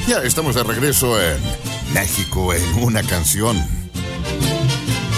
Ya estamos de regreso en México en una canción.